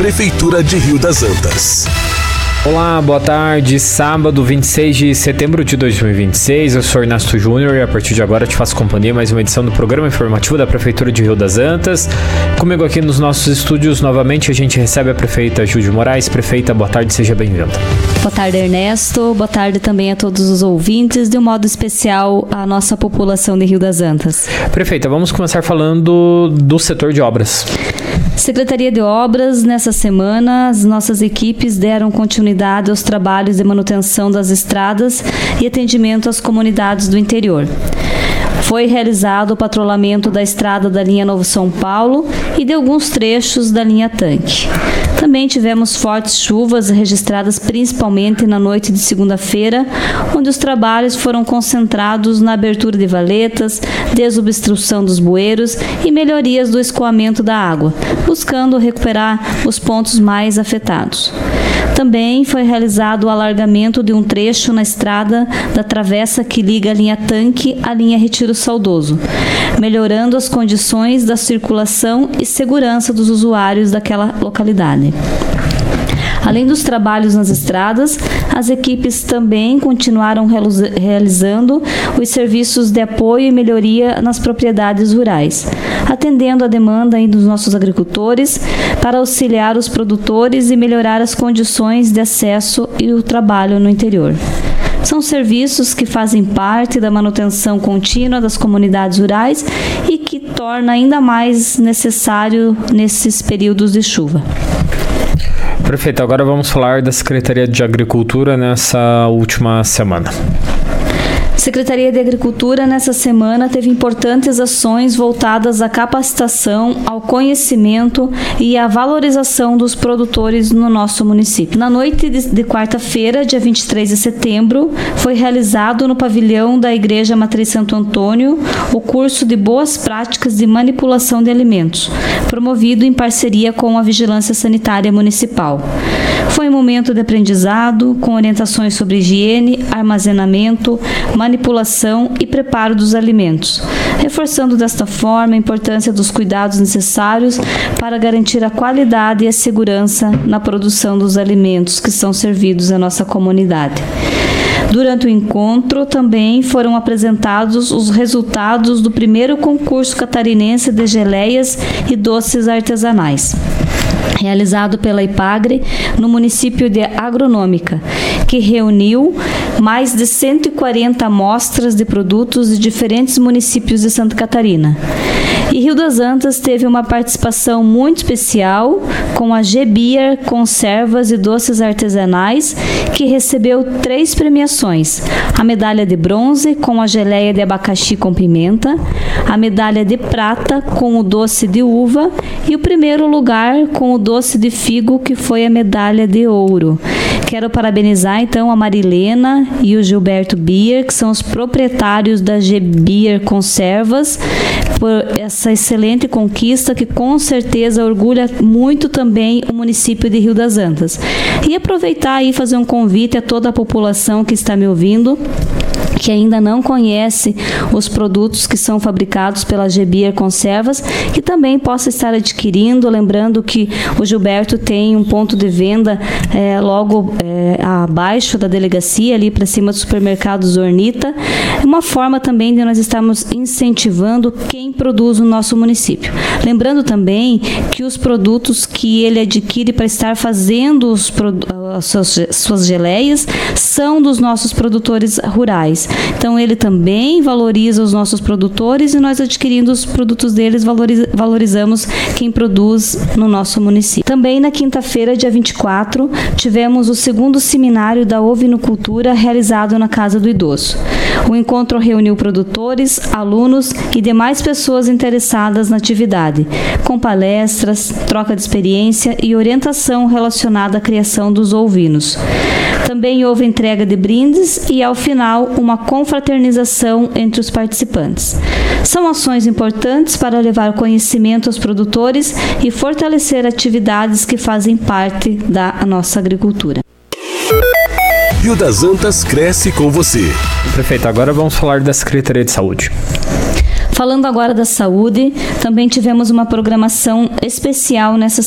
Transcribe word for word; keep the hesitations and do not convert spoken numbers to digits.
Prefeitura de Rio das Antas. Olá, boa tarde. Sábado, vinte e seis de setembro de dois mil e vinte e seis. Eu sou Ernesto Júnior e a partir de agora te faço companhia mais uma edição do programa informativo da Prefeitura de Rio das Antas. Comigo aqui nos nossos estúdios, novamente, a gente recebe a prefeita Júlia Moraes. Prefeita, boa tarde, seja bem-vinda. Boa tarde, Ernesto. Boa tarde também a todos os ouvintes, de um modo especial à nossa população de Rio das Antas. Prefeita, vamos começar falando do setor de obras. Secretaria de Obras, nessa semana, as nossas equipes deram continuidade aos trabalhos de manutenção das estradas e atendimento às comunidades do interior. Foi realizado o patrulhamento da estrada da linha Novo São Paulo e de alguns trechos da linha Tanque. Também tivemos fortes chuvas registradas principalmente na noite de segunda-feira, onde os trabalhos foram concentrados na abertura de valetas, desobstrução dos bueiros e melhorias do escoamento da água, buscando recuperar os pontos mais afetados. Também foi realizado o alargamento de um trecho na estrada da travessa que liga a linha Tanque à linha Retiro Saudoso, melhorando as condições da circulação e segurança dos usuários daquela localidade. Além dos trabalhos nas estradas, as equipes também continuaram realizando os serviços de apoio e melhoria nas propriedades rurais, atendendo a demanda aí dos nossos agricultores para auxiliar os produtores e melhorar as condições de acesso e o trabalho no interior. São serviços que fazem parte da manutenção contínua das comunidades rurais e que torna ainda mais necessário nesses períodos de chuva. Prefeito, agora vamos falar da Secretaria de Agricultura nessa última semana. Secretaria de Agricultura, nessa semana, teve importantes ações voltadas à capacitação, ao conhecimento e à valorização dos produtores no nosso município. Na noite de, de quarta-feira, dia vinte e três de setembro, foi realizado no pavilhão da Igreja Matriz Santo Antônio o curso de Boas Práticas de Manipulação de Alimentos, promovido em parceria com a Vigilância Sanitária Municipal. Foi um momento de aprendizado, com orientações sobre higiene, armazenamento, manipulação e preparo dos alimentos, reforçando desta forma a importância dos cuidados necessários para garantir a qualidade e a segurança na produção dos alimentos que são servidos à nossa comunidade. Durante o encontro, também foram apresentados os resultados do primeiro concurso catarinense de geleias e doces artesanais, realizado pela IPAGRE no município de Agronômica, que reuniu mais de cento e quarenta amostras de produtos de diferentes municípios de Santa Catarina. E Rio das Antas teve uma participação muito especial com a G-Beer Conservas e Doces Artesanais, que recebeu três premiações: a medalha de bronze com a geleia de abacaxi com pimenta, a medalha de prata com o doce de uva e o primeiro lugar com o doce de figo, que foi a medalha de ouro. Quero parabenizar então a Marilena e o Gilberto Beer, que são os proprietários da G-Beer Conservas, por essa excelente conquista que com certeza orgulha muito também o município de Rio das Antas. E aproveitar e fazer um convite a toda a população que está me ouvindo, que ainda não conhece os produtos que são fabricados pela G-Beer Conservas, que também possa estar adquirindo, lembrando que o Gilberto tem um ponto de venda é, logo é, abaixo da delegacia, ali para cima do supermercado Zornita, uma forma também de nós estarmos incentivando quem produz no nosso município. Lembrando também que os produtos que ele adquire para estar fazendo os, as suas, suas geleias são dos nossos produtores rurais. Então ele também valoriza os nossos produtores e nós, adquirindo os produtos deles, valoriza, valorizamos quem produz no nosso município. Também na quinta-feira, dia vinte e quatro, tivemos o segundo seminário da ovinocultura realizado na Casa do Idoso. O encontro reuniu produtores, alunos e demais pessoas interessadas na atividade, com palestras, troca de experiência e orientação relacionada à criação dos ovinos. Também houve entrega de brindes e, ao final, uma confraternização entre os participantes. São ações importantes para levar conhecimento aos produtores e fortalecer atividades que fazem parte da nossa agricultura. Rio das Antas cresce com você. Prefeito, agora vamos falar da Secretaria de Saúde. Falando agora da saúde, também tivemos uma programação especial nessa